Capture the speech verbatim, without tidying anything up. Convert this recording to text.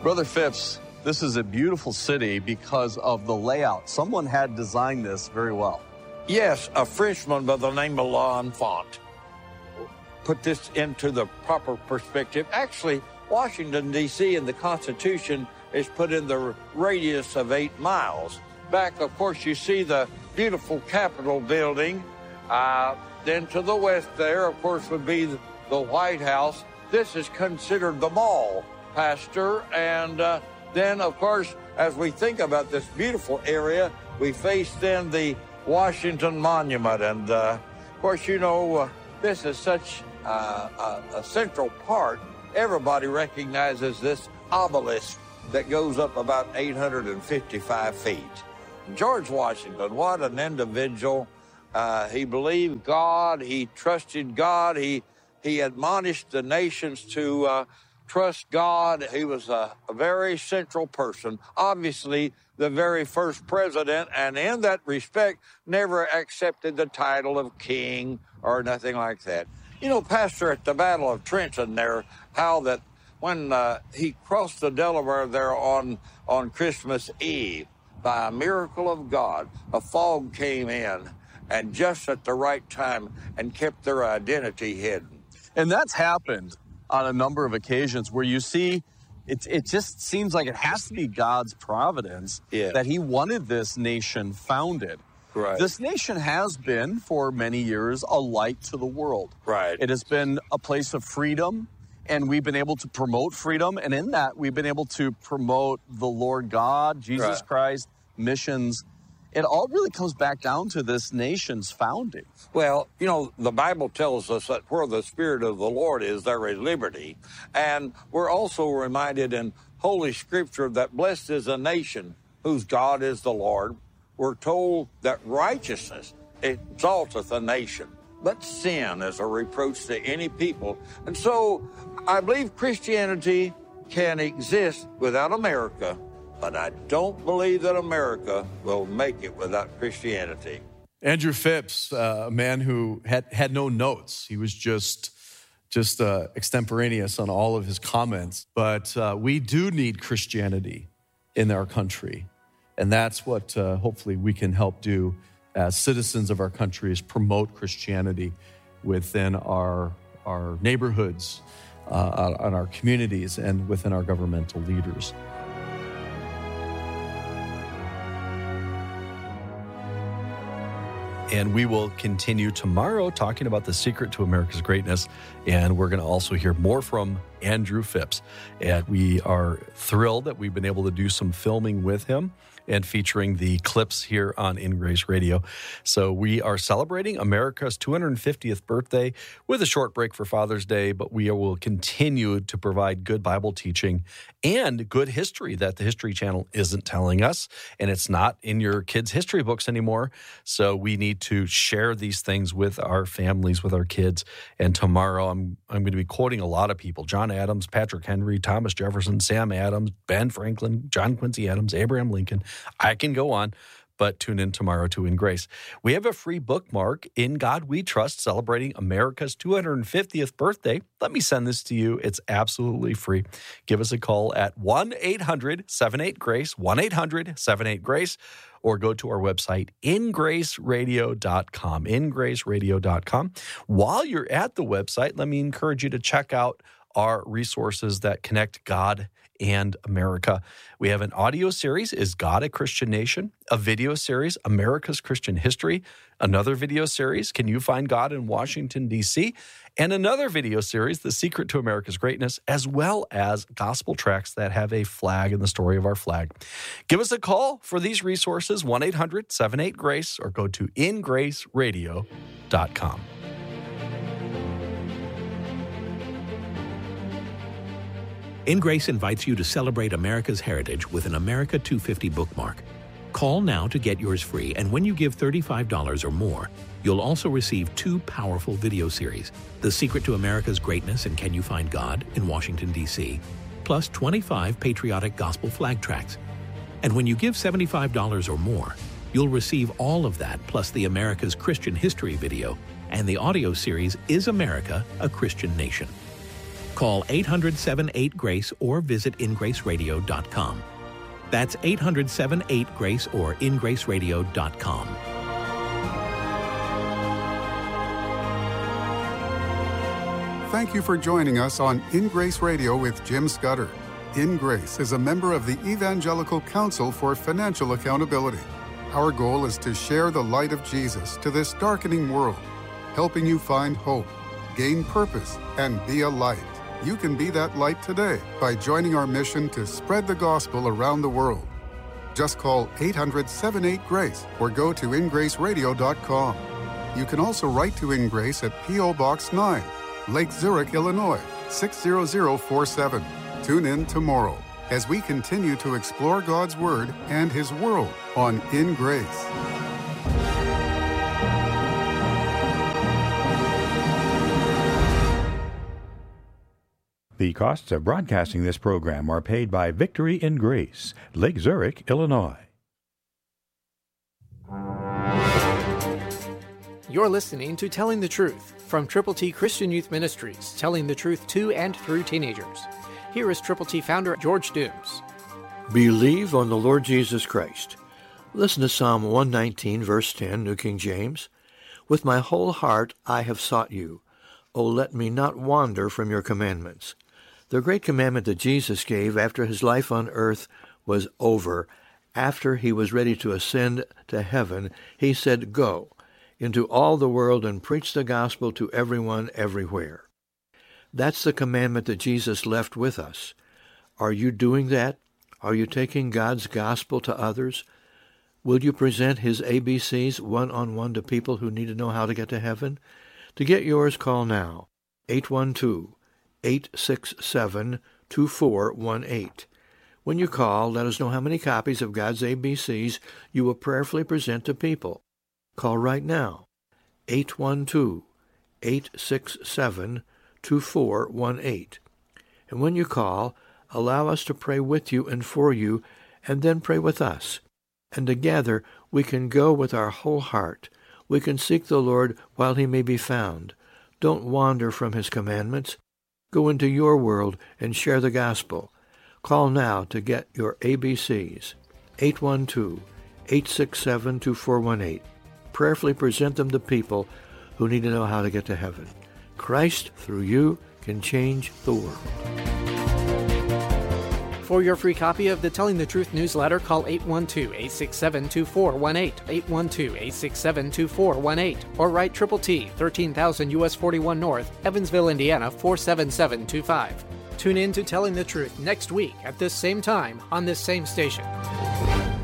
Brother Phipps, this is a beautiful city because of the layout. Someone had designed this very well. Yes, a Frenchman by the name of L'Enfant put this into the proper perspective. Actually, Washington, D C and the Constitution is put in the radius of eight miles. Back, of course, you see the beautiful Capitol building. Uh, then to the west there, of course, would be the, the White House. This is considered the mall, Pastor. And uh, then, of course, as we think about this beautiful area, we face then the Washington Monument. And, uh, of course, you know, uh, this is such uh, a, a central part. Everybody recognizes this obelisk that goes up about eight hundred fifty-five feet. George Washington, what an individual. Uh, he believed God. He trusted God. He he admonished the nations to uh, trust God. He was a, a very central person, obviously the very first president, and in that respect, never accepted the title of king or nothing like that. You know, Pastor, at the Battle of Trenton there, how that when uh, he crossed the Delaware there on, on Christmas Eve, by a miracle of God, a fog came in, and just at the right time, and kept their identity hidden. And that's happened on a number of occasions where you see, it, it just seems like it has to be God's providence Yeah. that he wanted this nation founded. Right. This nation has been, for many years, a light to the world. Right. It has been a place of freedom, and we've been able to promote freedom. And in that, we've been able to promote the Lord God, Jesus Right. Christ, missions. It all really comes back down to this nation's founding. Well, you know, the Bible tells us that where the Spirit of the Lord is, there is liberty. And we're also reminded in Holy Scripture that blessed is a nation whose God is the Lord. We're told that righteousness exalteth a nation, but sin is a reproach to any people. And so I believe Christianity can exist without America, but I don't believe that America will make it without Christianity. Andrew Phipps, uh, a man who had, had no notes. He was just just uh, extemporaneous on all of his comments. But uh, we do need Christianity in our country. And that's what uh, hopefully we can help do as citizens of our country, is promote Christianity within our, our neighborhoods, uh, on our communities, and within our governmental leaders. And we will continue tomorrow talking about the secret to America's greatness. And we're going to also hear more from Andrew Phipps. And we are thrilled that we've been able to do some filming with him and featuring the clips here on In Grace Radio. So we are celebrating America's two hundred fiftieth birthday with a short break for Father's Day, but we will continue to provide good Bible teaching and good history that the History Channel isn't telling us, and it's not in your kids' history books anymore. So we need to share these things with our families, with our kids. And tomorrow I'm I'm going to be quoting a lot of people: John Adams, Patrick Henry, Thomas Jefferson, Sam Adams, Ben Franklin, John Quincy Adams, Abraham Lincoln. I can go on, but tune in tomorrow to In Grace. We have a free bookmark, In God We Trust, celebrating America's two hundred fiftieth birthday. Let me send this to you. It's absolutely free. Give us a call at one eight hundred seven eight GRACE, one eight hundred seven eight GRACE, or go to our website, in grace radio dot com, in grace radio dot com. While you're at the website, let me encourage you to check out our resources that connect God and America. We have an audio series, Is God a Christian Nation? A video series, America's Christian History. Another video series, Can You Find God in Washington, D C? And another video series, The Secret to America's Greatness, as well as gospel tracts that have a flag in the story of our flag. Give us a call for these resources, one eight hundred seven eight GRACE, or go to in grace radio dot com. In Grace invites you to celebrate America's heritage with an America two fifty bookmark. Call now to get yours free, and when you give thirty-five dollars or more, you'll also receive two powerful video series, The Secret to America's Greatness and Can You Find God in Washington, D C, plus twenty-five patriotic gospel flag tracts. And when you give seventy-five dollars or more, you'll receive all of that plus the America's Christian History video and the audio series, Is America a Christian Nation? Call eight hundred, seven eight, GRACE or visit in grace radio dot com. That's eight hundred, seven eight, GRACE or in grace radio dot com. Thank you for joining us on In Grace Radio with Jim Scudder. In Grace is a member of the Evangelical Council for Financial Accountability. Our goal is to share the light of Jesus to this darkening world, helping you find hope, gain purpose, and be a light. You can be that light today by joining our mission to spread the gospel around the world. Just call eight hundred, seven eight, GRACE or go to in grace radio dot com. You can also write to In Grace at P O Box nine, Lake Zurich, Illinois, six zero zero four seven. Tune in tomorrow as we continue to explore God's Word and His world on In Grace. The costs of broadcasting this program are paid by Victory in Grace, Lake Zurich, Illinois. You're listening to Telling the Truth from Triple T Christian Youth Ministries, telling the truth to and through teenagers. Here is Triple T founder George Dooms. Believe on the Lord Jesus Christ. Listen to Psalm one nineteen, verse ten, New King James. With my whole heart I have sought you. O let me not wander from your commandments. The great commandment that Jesus gave after his life on earth was over. After he was ready to ascend to heaven, he said, Go into all the world and preach the gospel to everyone everywhere. That's the commandment that Jesus left with us. Are you doing that? Are you taking God's gospel to others? Will you present his A B Cs one-on-one to people who need to know how to get to heaven? To get yours, call now, eight one two, eight six seven, two four one eight. When you call, let us know how many copies of God's A B Cs you will prayerfully present to people. Call right now, eight one two, eight six seven, two four one eight. And when you call, allow us to pray with you and for you, and then pray with us. And together we can go with our whole heart. We can seek the Lord while he may be found. Don't wander from his commandments. Go into your world and share the gospel. Call now to get your A B Cs, eight one two, eight six seven, two four one eight. Prayerfully present them to people who need to know how to get to heaven. Christ, through you, can change the world. For your free copy of the Telling the Truth newsletter, call eight one two, eight six seven, two four one eight, eight one two, eight six seven, two four one eight, or write Triple T, thirteen thousand U S forty-one North, Evansville, Indiana, four seven seven two five. Tune in to Telling the Truth next week at this same time on this same station.